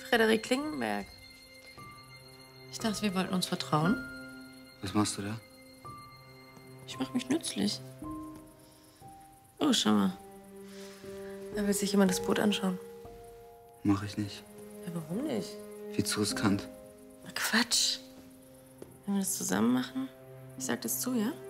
Frederik Klingenberg. Ich dachte, wir wollten uns vertrauen. Was machst du da? Ich mach mich nützlich. Oh, schau mal. Da will sich jemand das Boot anschauen. Mach ich nicht. Ja, warum nicht? Viel zu riskant. Na, Quatsch. Wenn wir das zusammen machen? Ich sag das zu, ja?